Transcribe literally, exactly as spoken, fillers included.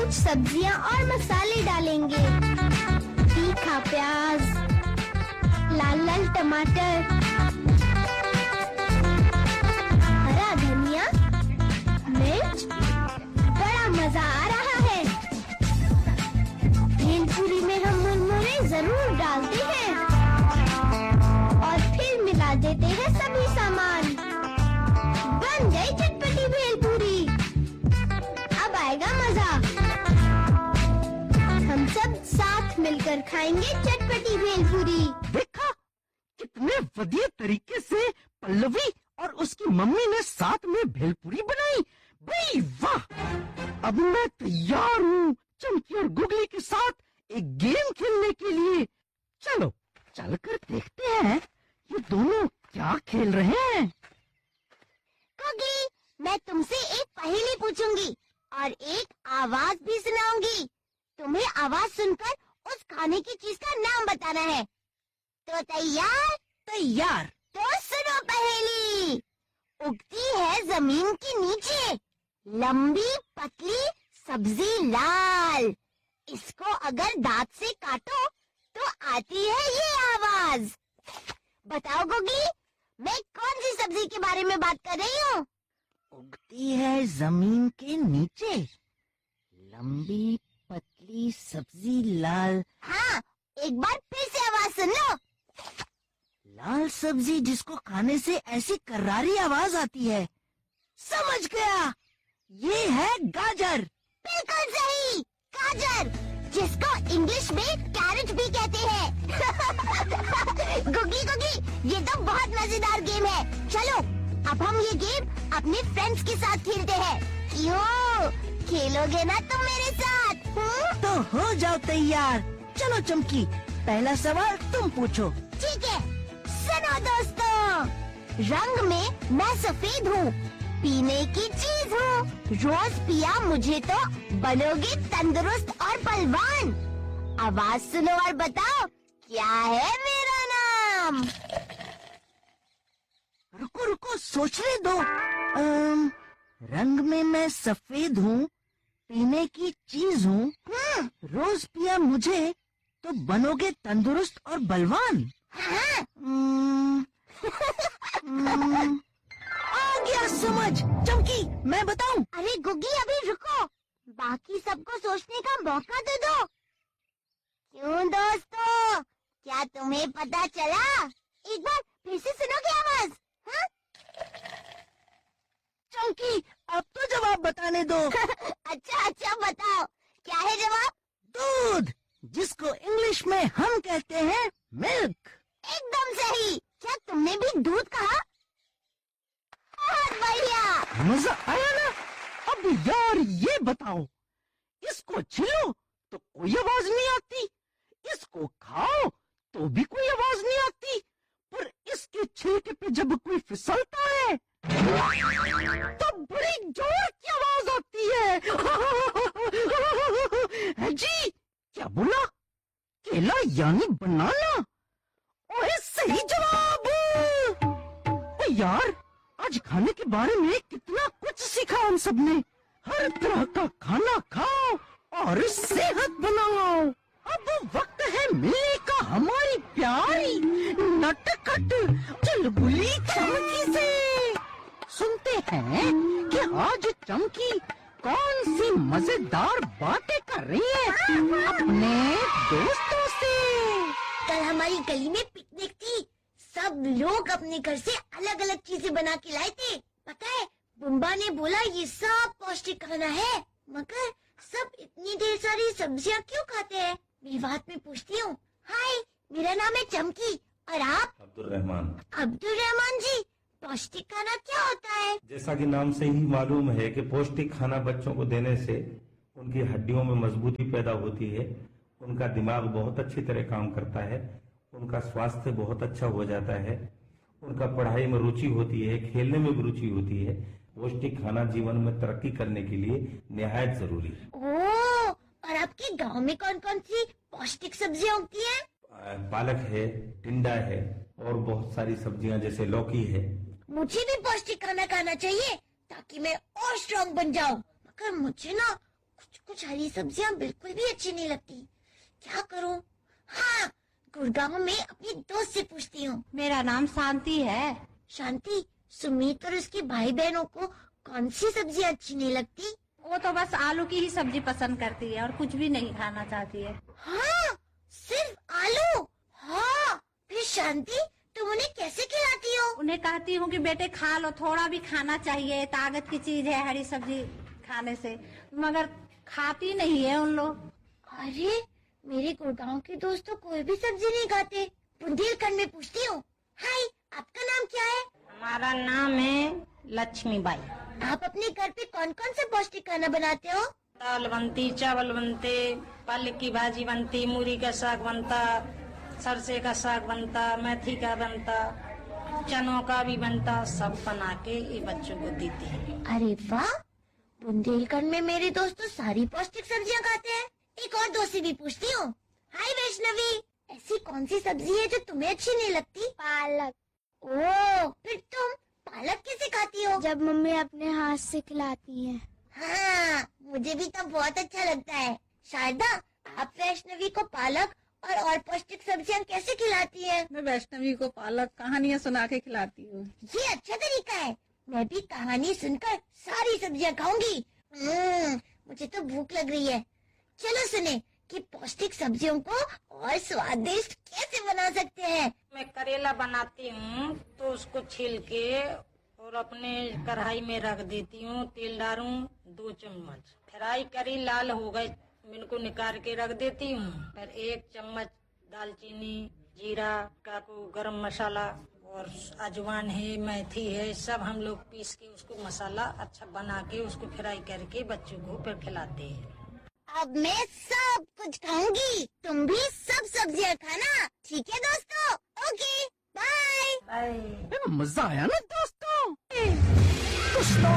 कुछ सब्जियां और मसाले डालेंगे। तीखा प्याज, लाल लाल टमाटर, हरा धनिया, मिर्च। बड़ा मजा आ रहा है। भेलपुरी में हम मुरमुरे जरूर डालते हैं और फिर मिला देते हैं सभी सामान। बन गई चटपटी भेलपुरी। अब आएगा मजा। हम सब साथ मिलकर खाएंगे चटपटी भेलपुरी। देखा कितने बढ़िया तरीके से पल्लवी और उसकी मम्मी ने साथ में भेलपुरी बनाई। भाई वाह! अब मैं तैयार हूँ चमकी और गुगली के साथ एक गेम खेलने के लिए। चलो चलकर देखते हैं ये दोनों क्या खेल रहे हैं। गुगली, मैं तुमसे एक पहेली पूछूंगी और एक आवाज भी सुनाऊंगी। तुम्हें आवाज सुनकर उस खाने की चीज का नाम बताना है। तो तैयार? तैयार। तो सुनो पहेली। उगती है जमीन के नीचे, लंबी पतली सब्जी लाल। इसको अगर दांत से काटो तो आती है ये आवाज। बताओ गुगली, मैं कौन सी सब्जी के बारे में बात कर रही हूँ? उगती है जमीन के नीचे, लंबी पतली सब्जी लाल। हाँ, एक बार फिर से आवाज सुन लो। लाल सब्जी जिसको खाने से ऐसी करारी आवाज आती है। समझ गया, ये है गाजर। बिल्कुल सही, गाजर, जिसको इंग्लिश में कैरेट भी कहते हैं। गुगली गुगली, ये तो बहुत मजेदार गेम है। चलो अब हम ये गेम अपने फ्रेंड्स के साथ खेलते हैं। क्यों, खेलोगे ना तुम मेरे साथ? हुँ? तो हो जाओ तैयार। चलो चमकी, पहला सवाल तुम पूछो। ठीक है, सुनो दोस्तों। रंग में मैं सफेद हूँ, पीने की चीज हूँ। रोज पिया मुझे तो बनोगे तंदुरुस्त और बलवान। आवाज सुनो और बताओ क्या है मेरा नाम? रुको रुको, सोचने दो। अम, रंग में मैं सफेद हूँ, पीने की चीज हूँ। रोज पिया मुझे तो बनोगे तंदुरुस्त और बलवान। हाँ। हम्म, हम्म, आ गया समझ। चमकी, मैं बताऊं? अरे गुग्गी, अभी रुको, बाकी सबको सोचने का मौका तो दो। क्यों दोस्तों, क्या तुम्हें पता चला? एक बार फिर से सुनोगे आवाज? हाँ? चमकी, अब तो जवाब बताने दो। अच्छा अच्छा, बताओ क्या है जवाब? दूध, जिसको इंग्लिश में हम कहते हैं मिल्क। एकदम सही। क्या तुमने भी दूध कहा? बहुत बढ़िया। मजा आया ना? अब यार ये बताओ, इसको छिलो तो कोई आवाज नहीं आती, इसको खाओ तो भी कोई आवाज नहीं आती, पर इसके छिलके पे जब कोई फिसलता है तो बड़ी जोर की आवाज आती है। है जी, क्या बोला? केला यानी बनाना? ओए सही जवाब। ओ यार, आज खाने के बारे में कितना कुछ सीखा हम सबने। हर तरह का खाना खाओ और सेहत बनाओ। अब वक्त है मिलने का हमारी प्यारी नटखट चुलबुली चमकी से। सुनते हैं कि आज चमकी कौन सी मजेदार बातें कर रही है अपने दोस्तों से। कल हमारी गली में पिकनिक थी। सब लोग अपने घर से अलग अलग चीजें बना के लाए थे। पता है, बुम्बा ने बोला ये सब पौष्टिक खाना है, मगर सब इतनी ढेर सारी सब्जियां क्यों खाते हैं? मेरी बात में पूछती हूँ। हाय, मेरा नाम है चमकी और आप? अब्दुल रहमान। अब्दुल रहमान जी, पौष्टिक खाना क्या होता है? जैसा कि नाम से ही मालूम है कि पौष्टिक खाना बच्चों को देने से उनकी हड्डियों में मजबूती पैदा होती है, उनका दिमाग बहुत अच्छी तरह काम करता है, उनका स्वास्थ्य बहुत अच्छा हो जाता है, उनका पढ़ाई में रुचि होती है, खेलने में भी रुचि होती है। पौष्टिक खाना जीवन में तरक्की करने के लिए निहायत जरूरी है। ओह, और आपके गांव में कौन कौन सी पौष्टिक सब्जियां उगती हैं? पालक है, टिंडा है और बहुत सारी सब्जियां जैसे लौकी है। मुझे भी पौष्टिक खाना खाना चाहिए ताकि मैं और स्ट्रॉन्ग बन जाऊं, मगर मुझे ना कुछ कुछ हरी सब्जियां बिल्कुल भी अच्छी नहीं लगती। क्या करूं? हाँ, गुड़गांव में अपनी दोस्त से पूछती हूँ। मेरा नाम शांति है। शांति, सुमित और उसके भाई बहनों को कौन सी सब्जी अच्छी नहीं लगती? वो तो बस आलू की ही सब्जी पसंद करती है और कुछ भी नहीं खाना चाहती है। हाँ, सिर्फ आलू? हाँ, फिर शांति तुम उन्हें कैसे खिलाती हो? उन्हें कहती हूँ कि बेटे खा लो, थोड़ा भी खाना चाहिए, ताकत की चीज है हरी सब्जी खाने से, मगर खाती नहीं है उन लोग। अरे, मेरे गुड़गांव के दोस्त तो कोई भी सब्जी नहीं खाते। बुंदेलखंड में पूछती हूँ। हाय, आपका नाम क्या है? हमारा नाम है लक्ष्मीबाई। आप अपने घर पे कौन कौन सा पौष्टिक खाना बनाते हो? दाल बनती, चावल बनते, पालक की भाजी बनती, मूली का साग बनता, सरसे का साग बनता, मेथी का बनता, चनों का भी बनता, सब बना के ये बच्चों को देते हैं। अरे वाह, बुंदेलखंड में मेरे दोस्त तो सारी पौष्टिक सब्जियां खाते हैं। एक और दोस्त से भी पूछती हूँ। हाय वैष्णवी, ऐसी कौन सी सब्जी है जो तुम्हें अच्छी नहीं लगती? पालक। ओह, फिर तुम पालक कैसे खाती हो? जब मम्मी अपने हाथ से खिलाती है। हाँ, मुझे भी तो बहुत अच्छा लगता है। शारदा, आप वैष्णवी को पालक और और पौष्टिक सब्जियां कैसे खिलाती है? मैं वैष्णवी को पालक कहानियाँ सुना के खिलाती हूँ। ये अच्छा तरीका है। मैं भी कहानी सुनकर सारी सब्जियां खाऊंगी। हम्म, मुझे तो भूख लग रही है। चलो सुने कि पौष्टिक सब्जियों को और स्वादिष्ट कैसे बना सकते हैं। मैं करेला बनाती हूँ तो उसको छील के और अपने कढ़ाई में रख देती हूँ, तेल डालूं दो चम्मच, फ्राई करी लाल हो गए, इनको निकाल के रख देती हूँ। फिर एक चम्मच दालचीनी, जीरा का को गरम मसाला और अजवान है, मेथी है, सब हम लोग पीस के उसको मसाला अच्छा बना के उसको फ्राई करके बच्चों को फिर खिलाते हैं। अब मैं सब कुछ खाऊंगी, तुम भी सब सब्जियां खाना। ठीक है दोस्तों? Okay, bye. बाय। मजा आया ना दोस्तों? कुछ तो